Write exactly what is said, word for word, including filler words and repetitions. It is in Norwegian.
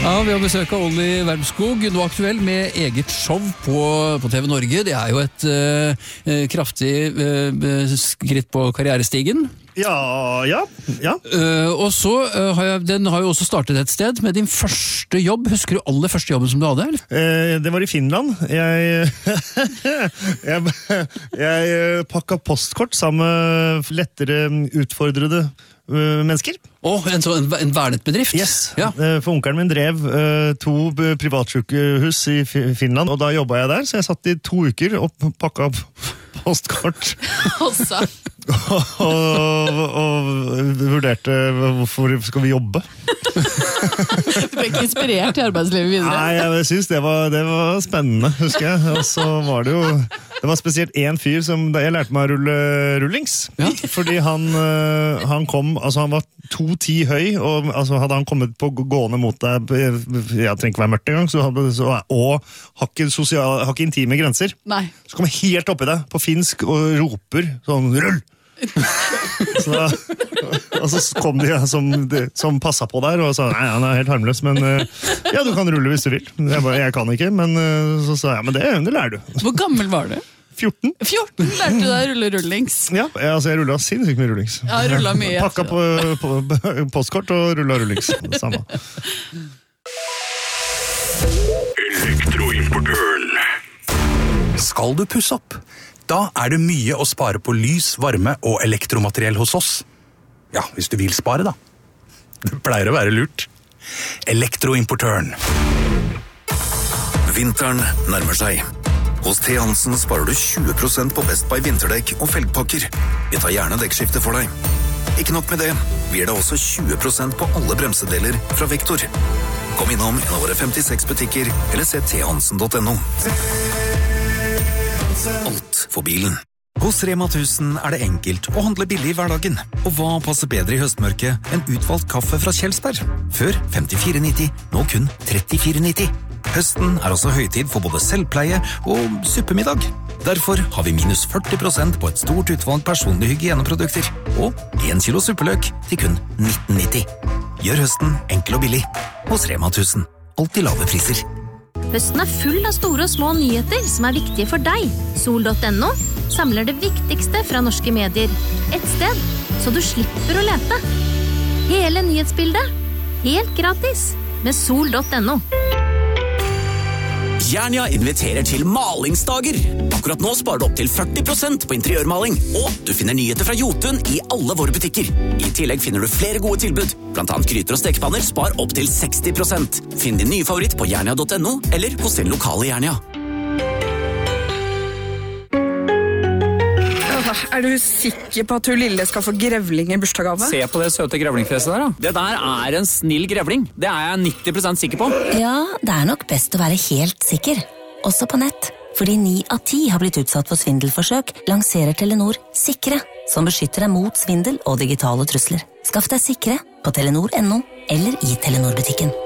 Ja, vi har besøk av Olli Wermskog, nå aktuell med eget show på, på T V Norge. Det er jo et uh, kraftig uh, skritt på karrierestigen. Ja, ja, ja. Uh, og så uh, har jeg, den har jo også startet et sted med din første jobb. Husker du aller første jobben som du hadde? Uh, det var i Finland. Jeg, jeg, jeg pakket postkort sammen med lettere utfordrede uh, mennesker. Åh, oh, en, en, en vernet bedrift? Yes, ja. For onkelen min drev uh, to privatsykehus i Finland, og da jobbet jeg der, så jeg satt i to uker og pakket opp postkort. Også. og, og, og vurderte hvorfor skal vi jobbe. Du ble ikke inspirert i arbeidslivet videre? Nei, jeg synes det var, det var spennende, husker jeg. Og så var det jo, det var spesielt en fyr som, jeg lærte meg å rulle rullings. Ja. Fordi han, han kom, altså han var to ti høy, og altså hadde han kommet på gående mot deg, jeg trenger ikke være mørkt en gang, så, så, og har ikke, sosial, har ikke intime grenser. Nei. Så kom jeg helt oppi deg på finsk og roper sånn, rull! så da, og så kom de som, som passet på der og sa, nei, han er helt harmløs, men ja, du kan rulle hvis du vil. Jeg, bare, jeg kan ikke, men så sa jeg, men det, det lærer du. Hvor gammel var du? fjorten. fjorten lærte du deg å rulle rullings? Ja, jeg, altså jeg rullet sinnssykt mye rullings. Ja, rullet mye. Pakket på, på postkort og rullet rullings. Det samme. Elektroimportøren. Skal du pusse opp? Da er det mye å spare på lys, varme og elektromateriell hos oss. Ja, hvis du vil spare da. Det pleier å være lurt. Elektroimportøren. Vinteren nærmer seg. Hos T. Hansen sparer du tjue prosent på Best Buy vinterdekk og felgpakker. Vi tar gjerne dekkskifte for deg. Ikke nok med det, vi gir deg også tjue prosent på alle bremsedeler fra Vektor. Kom innom en av våre femtiseks butikker, eller se t hansen punktum no. Alt for bilen. Hos Rema tusen er det enkelt å handle billig i hverdagen. Og hva passer bedre i høstmørket enn utvalgt kaffe fra Kjelsberg? Før femtifire nitti, nå kun trettifire nitti. Høsten er også høytid for både selvpleie og suppemiddag. Derfor har vi minus førti prosent på et stort utvalg personlige hygieneprodukter. Og en kilo suppeløk til kun nitten nitti. Gjør høsten enkel og billig. Hos Rema tusen. Alltid lave priser. Høsten er full av store og små nyheter som er viktige for deg. Sol punktum no samler det viktigste fra norske medier. Et sted, så du slipper å lete. Hele nyhetsbildet, helt gratis, med Sol punktum no. Jernia inviterer til malingsdager. Akkurat nå sparer du opp til førti prosent på interiørmaling, og du finner nyheter fra Jotun i alle våre butikker. I tillegg finner du flere gode tilbud, blant annet gryter og stekepanner spar opp til seksti prosent. Finn din nye favoritt på jernia punktum no eller hos din lokale Jernia. Er du sikker på at hun lille skal få grevling i bursdagsgave? Se på det søte grevlingfjeset der da. Det der er en snill grevling. Det er jeg nitti prosent sikker på. Ja, det er nok best å være helt sikker. Også på nett. Fordi ni av ti har blitt utsatt for svindelforsøk, lanserer Telenor Sikre, som beskytter deg mot svindel og digitale trusler. Skaff deg Sikre på telenor punktum no eller i Telenor-butikken.